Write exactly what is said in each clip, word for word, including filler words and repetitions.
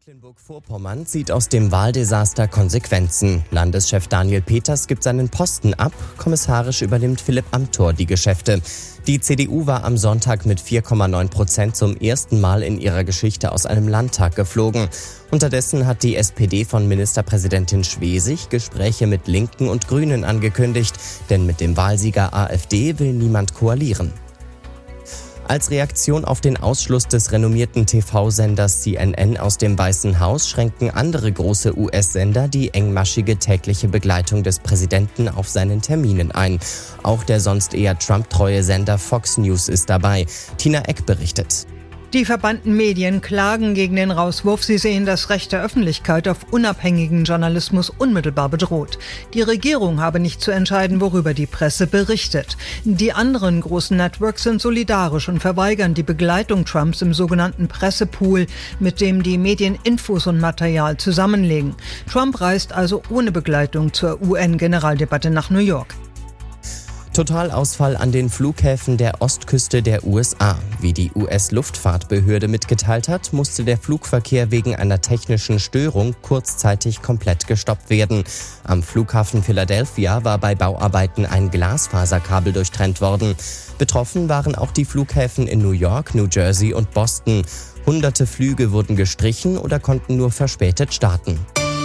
Mecklenburg-Vorpommern zieht aus dem Wahldesaster Konsequenzen. Landeschef Daniel Peters gibt seinen Posten ab. Kommissarisch übernimmt Philipp Amthor die Geschäfte. Die C D U war am Sonntag mit vier Komma neun Prozent zum ersten Mal in ihrer Geschichte aus einem Landtag geflogen. Unterdessen hat die S P D von Ministerpräsidentin Schwesig Gespräche mit Linken und Grünen angekündigt. Denn mit dem Wahlsieger AfD will niemand koalieren. Als Reaktion auf den Ausschluss des renommierten T V-Senders C N N aus dem Weißen Haus schränken andere große U S-Sender die engmaschige tägliche Begleitung des Präsidenten auf seinen Terminen ein. Auch der sonst eher Trump-treue Sender Fox News ist dabei. Tina Eck berichtet. Die verbannten Medien klagen gegen den Rauswurf. Sie sehen das Recht der Öffentlichkeit auf unabhängigen Journalismus unmittelbar bedroht. Die Regierung habe nicht zu entscheiden, worüber die Presse berichtet. Die anderen großen Networks sind solidarisch und verweigern die Begleitung Trumps im sogenannten Pressepool, mit dem die Medien Infos und Material zusammenlegen. Trump reist also ohne Begleitung zur U N-Generaldebatte nach New York. Totalausfall an den Flughäfen der Ostküste der U S A. Wie die U S-Luftfahrtbehörde mitgeteilt hat, musste der Flugverkehr wegen einer technischen Störung kurzzeitig komplett gestoppt werden. Am Flughafen Philadelphia war bei Bauarbeiten ein Glasfaserkabel durchtrennt worden. Betroffen waren auch die Flughäfen in New York, New Jersey und Boston. Hunderte Flüge wurden gestrichen oder konnten nur verspätet starten.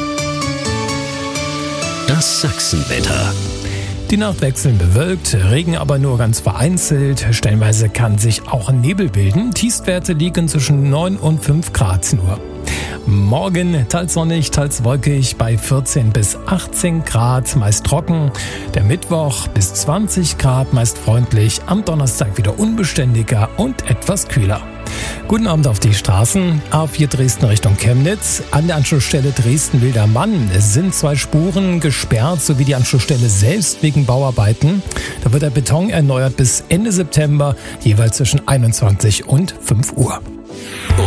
Das Sachsenwetter. Die Nacht wechselnd bewölkt, Regen aber nur ganz vereinzelt. Stellenweise kann sich auch Nebel bilden. Tiefstwerte liegen zwischen neun und fünf Grad nur. Morgen teils sonnig, teils wolkig bei vierzehn bis achtzehn Grad, meist trocken. Der Mittwoch bis zwanzig Grad, meist freundlich. Am Donnerstag wieder unbeständiger und etwas kühler. Guten Abend auf die Straßen. A vier Dresden Richtung Chemnitz. An der Anschlussstelle Dresden-Wildermann sind zwei Spuren gesperrt, sowie die Anschlussstelle selbst wegen Bauarbeiten. Da wird der Beton erneuert bis Ende September, jeweils zwischen einundzwanzig und fünf Uhr.